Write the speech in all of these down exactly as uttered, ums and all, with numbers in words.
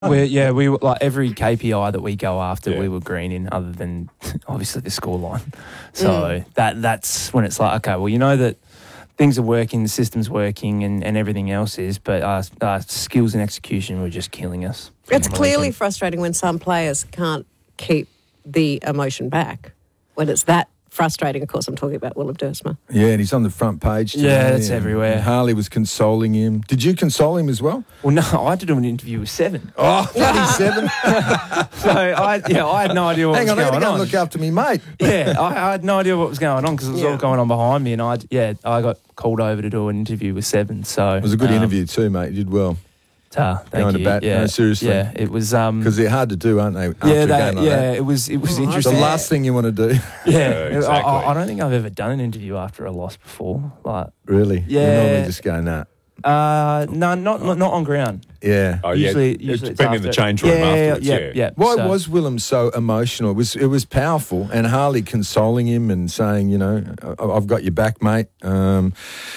We're, yeah, we were, like every K P I that we go after, Yeah. we were green in, other than obviously the scoreline. So Mm. that that's when it's like, okay, well, you know that things are working, the system's working, and, and everything else is, but our, our skills and execution were just killing us. It's On the clearly weekend. frustrating when some players can't keep the emotion back. When it's that frustrating, of course, I'm talking about Willem Dersma. Yeah, and he's on the front page today. Yeah, it's and- everywhere. and Harley was consoling him. Did you console him as well? Well, no, I had to do an interview with Seven. Oh, bloody seven. So I, yeah, I had no idea what Hang was on, I going gotta go on. and look after me, mate. Yeah, I, I had no idea what was going on because it was Yeah. all going on behind me, and I, yeah, I got called over to do an interview with Seven. So It was a good um, interview too, mate. You did well. Uh, thank Going to you. bat, yeah, no, seriously. Yeah, it was. Um, Because they're hard to do, aren't they? After yeah, a that, game like yeah, that. it was. It was Oh, It's the interesting. last thing you want to do. Yeah, Yeah, I, exactly. I, I don't think I've ever done an interview after a loss before. Like, Really? Yeah. You normally just go, nah. uh, no, not not, not on ground. Yeah. Oh, yeah. Usually, It's usually been in the after. change room yeah, afterwards, Yeah, yeah. yeah. Why So- was Willem so emotional? It was it was powerful, and Harley consoling him and saying, you know, "I- I've got your back, mate. Um,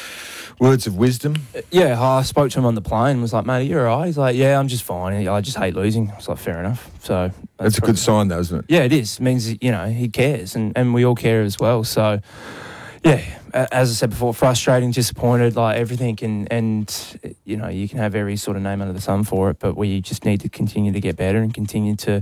words of wisdom. Yeah, I spoke to him on the plane. Was like, mate, you're all right. He's like, yeah, I'm just fine. I just hate losing. I was like, fair enough. So That's a probably- good sign, though, isn't it? Yeah, it is. It means, you know, he cares, and, and we all care as well. So, yeah, a- as I said before, frustrating, disappointed, like everything. And, and, you know, you can have every sort of name under the sun for it, but we just need to continue to get better and continue to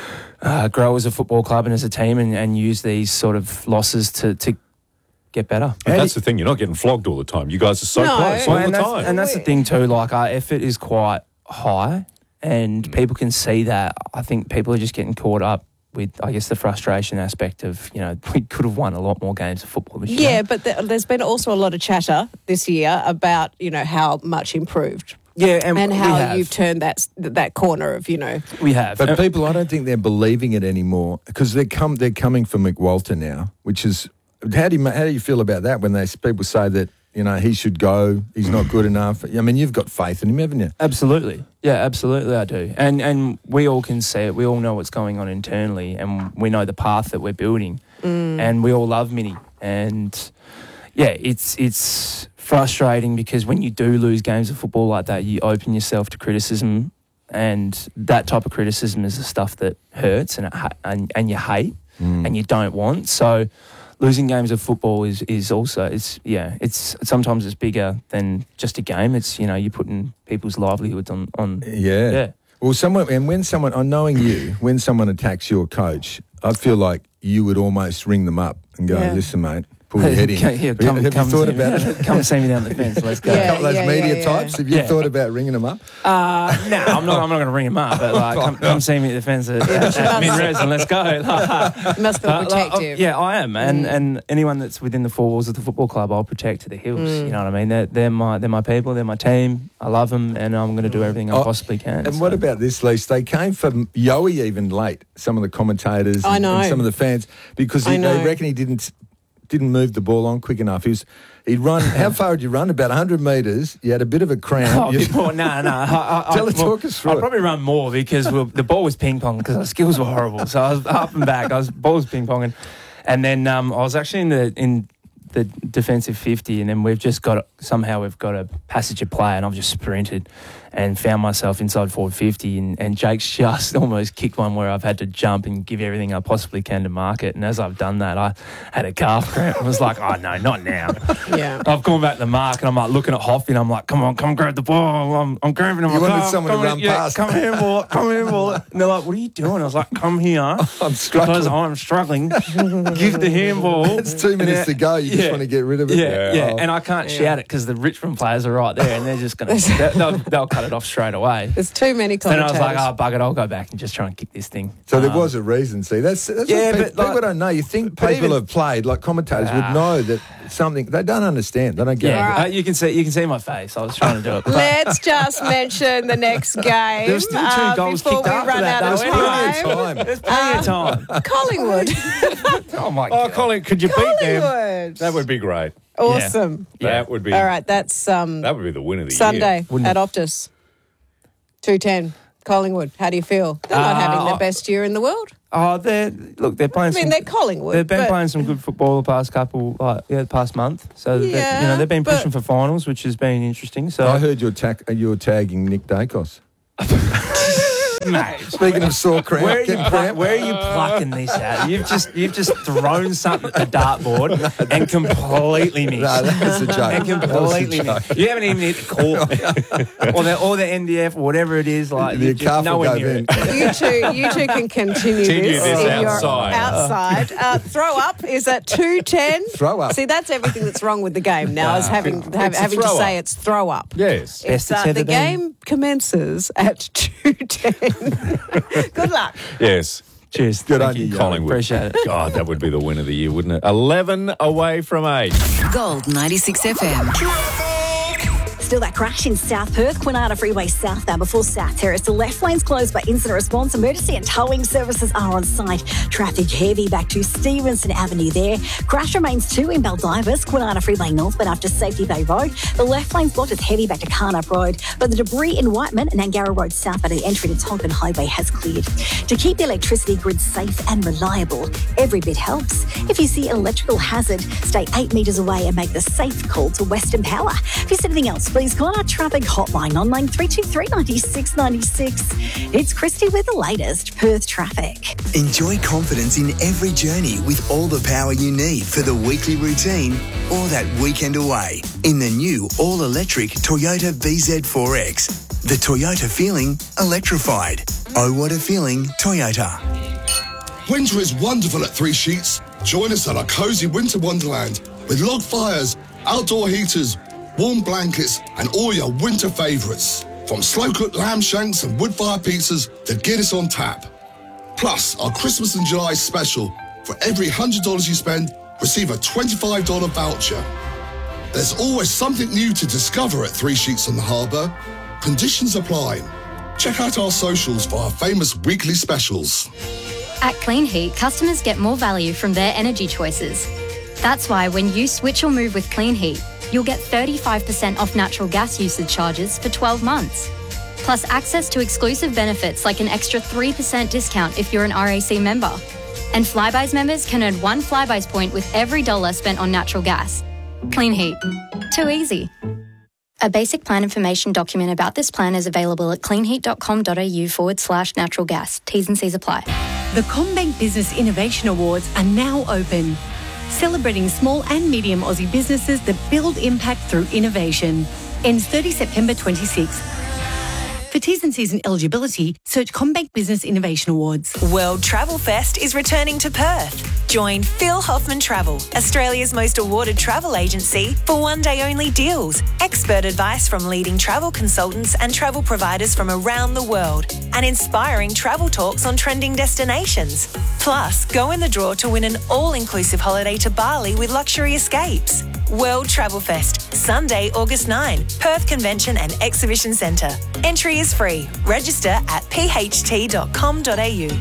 uh, grow as a football club and as a team, and, and use these sort of losses to, to get better. But that's the thing, you're not getting flogged all the time. You guys are so No. close all Well, and the that's, time. and that's the thing too, like our effort is quite high, and people can see that. I think people are just getting caught up with, I guess, the frustration aspect of, you know, we could have won a lot more games of football this year. Yeah, but th- there's been also a lot of chatter this year about, you know, how much improved Yeah, and, and we how have. you've turned that s- that corner of, you know. We have. But Uh, people, I don't think they're believing it anymore because they come they're coming for McWalter now, which is how do you ma- how do you feel about that when they people say that, you know, he should go, he's not good enough? I mean, you've got faith in him, haven't you? Absolutely. Yeah, absolutely I do. And and we all can see it. We all know what's going on internally, and we know the path that we're building. And we all love Minnie. And yeah, it's it's frustrating because when you do lose games of football like that, you open yourself to criticism, and that type of criticism is the stuff that hurts and it ha- and, and you hate and you don't want. So losing games of football is, is also, it's yeah, it's sometimes it's bigger than just a game. It's, you know, you're putting people's livelihoods on, on Yeah. Yeah. Well, someone, and when someone, on knowing you, when someone attacks your coach, I feel like you would almost ring them up and go, Yeah. listen, mate, pull your head in. Come- yeah, come, Have you come thought see me- about it? Come see me down the fence. Let's go. A Yeah. couple of those media yeah, types. yeah. Have you Yeah. thought about ringing them up? Uh, no, I'm not. I'm not going to ring him up. But like, come, come see me at the fence at, at, at Mid-Res and let's go. Like, Must feel Uh, like, protective. uh, yeah, I am, and Mm. and anyone that's within the four walls of the football club, I'll protect to the hills. Mm. You know what I mean? They're, they're my they're my people. They're my team. I love them, and I'm going to do everything I Oh, possibly can. And so. what about this, Lise? They came for Yowie even late, some of the commentators I and, know. and some of the fans, because I he, they know. reckon he didn't didn't move the ball on quick enough. He was, he'd run, how far did you run? About one hundred metres. You had a bit of a cramp. Oh, You- before, no, no. I, I, Tell I, us, talk us through I'd it. probably run more because we the ball was ping pong because our skills were horrible. So I was up and back. I was ball was ping ponging, and then um, I was actually in the in the defensive fifty, and then we've just got somehow we've got a passage of play, and I've just sprinted and found myself inside forward fifty, and, and Jake's just almost kicked one where I've had to jump and give everything I possibly can to mark it. And as I've done that, I had a calf cramp. I was like, oh no, not now. Yeah. I've gone back to the mark and I'm like looking at Hoffy and I'm like, come on, come grab the ball. I'm, I'm grabbing him. You I'm like, wanted "Oh, someone to come run here, yeah, past." Come here, ball. Come here, ball. And they're like, what are you doing? I was like, come here. I'm struggling. Because I'm struggling. Give the handball. It's two minutes to go. You just want to get rid of it. Yeah, yeah. Oh. And I can't Yeah. shout it because the Richmond players are right there and they're just going to, they'll, they'll cut it off straight away. There's too many Then I commentators. was like, oh, bugger it, I'll go back and just try and kick this thing. So there Um, was a reason. See, that's, that's Yeah, what people, but like- people don't know. You think but people even- have played, like commentators Ah. would know that something, they don't understand. They don't get Yeah, it. Alright. uh, you can see you can see my face. I was trying to do it. But Let's just mention the next game. There's still two uh, goals before kicked we after run that, out of though, time. Plenty of time. There's plenty of time. Collingwood. Oh my Oh, god. Colin, could you beat them? Collingwood. That would be great. Awesome. Yeah. That would be. All right, that's um, That would be the win of the Sunday year. Wouldn't at it? Optus. two ten. Collingwood. How do you feel? They're not Uh, having the I- best year in the world. Oh, they're look. They're I playing. mean, some, they're Collingwood. They've been but playing some good football the past couple, like yeah, the past month. So they- Yeah, you know they've been but- pushing for finals, which has been interesting. So I heard you're, ta- you're tagging Nick Dacos. Mate, Speaking of sore cramp, where are, you getting pl- cramp. where are you plucking this at? You've just you've just thrown something at the dartboard and completely missed. No, that was a joke. and That was a completely joke. missed. You haven't even hit the court or the or the N D F or whatever it is. Like The you're just calf will nowhere go near in. it. You two, you two can continue, Continue this, this if you're outside. outside. Uh, throw up is at two ten. Throw up. See, that's everything that's wrong with the game now. Is having have, It's a having to throw say up. it's throw up. Yes. It's, Best it's uh, ever the been. game commences at two ten. Good luck. Yes. Cheers. Good Thank on you, you. Yowie. Collingwood. Appreciate it. God, that would be the win of the year, wouldn't it? eleven away from eight. Gold ninety-six F M. Still that crash in South Perth, Quinata Freeway southbound before South Terrace. The left lane's closed by incident response. Emergency and towing services are on site. Traffic heavy back to Stevenson Avenue there. Crash remains too in Baldivis, Quinata Freeway northbound after Safety Bay Road. The left lane's blocked as heavy back to Carnup Road. But the debris in Whiteman and Angara Road southbound at the entry to Tonkin Highway has cleared. To keep the electricity grid safe and reliable, every bit helps. If you see an electrical hazard, stay eight metres away and make the safe call to Western Power. If you see anything else, please call our traffic hotline on nine three two three, nine six nine six. It's Christy with the latest Perth traffic. Enjoy confidence in every journey with all the power you need for the weekly routine or that weekend away in the new all-electric Toyota V Z four X. The Toyota feeling electrified. Oh, what a feeling, Toyota. Winter is wonderful at Three Sheets. Join us at our cosy winter wonderland with log fires, outdoor heaters, warm blankets and all your winter favourites. From slow-cooked lamb shanks and wood-fire pizzas to Guinness on tap. Plus, our Christmas and July special. For every one hundred dollars you spend, receive a twenty-five dollars voucher. There's always something new to discover at Three Sheets on the Harbour. Conditions apply. Check out our socials for our famous weekly specials. At Clean Heat, customers get more value from their energy choices. That's why when you switch or move with Clean Heat, you'll get thirty-five percent off natural gas usage charges for twelve months. Plus access to exclusive benefits like an extra three percent discount if you're an R A C member. And Flybuys members can earn one Flybuys point with every dollar spent on natural gas. Clean Heat. Too easy. A basic plan information document about this plan is available at cleanheat.com.au forward slash natural gas. T's and C's apply. The CommBank Business Innovation Awards are now open, celebrating small and medium Aussie businesses that build impact through innovation. Ends thirtieth September twenty-sixth. For T's and C's and eligibility, search CommBank Business Innovation Awards. World Travel Fest is returning to Perth. Join Phil Hoffman Travel, Australia's most awarded travel agency, for one-day-only deals, expert advice from leading travel consultants and travel providers from around the world, and inspiring travel talks on trending destinations. Plus, go in the draw to win an all-inclusive holiday to Bali with luxury escapes. World Travel Fest, Sunday, August ninth, Perth Convention and Exhibition Centre. Entry is free. Register at p h t dot com dot a u.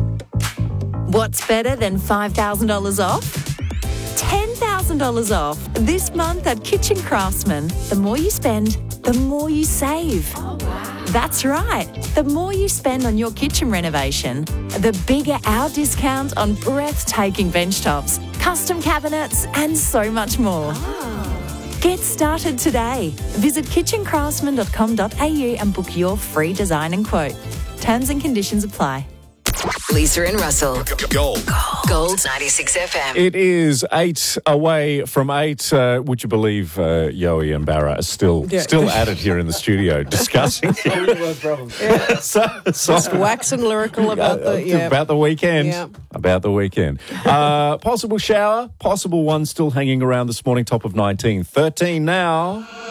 What's better than five thousand dollars off? ten thousand dollars off this month at Kitchen Craftsman. The more you spend, the more you save. Oh, wow. That's right. The more you spend on your kitchen renovation, the bigger our discount on breathtaking bench tops, custom cabinets, and so much more. Oh. Get started today. Visit kitchen craftsman dot com dot a u and book your free design and quote. Terms and conditions apply. Lisa and Russell. Gold. Gold ninety-six F M. It is eight away from eight. Uh, would you believe uh, Yowie and Barra are still Yeah. still at it here in the studio discussing Yeah. so, so, Just waxing lyrical about the yeah. about the weekend. Yeah. About the weekend. Uh, possible shower, possible one still hanging around this morning, top of nineteen. thirteen now.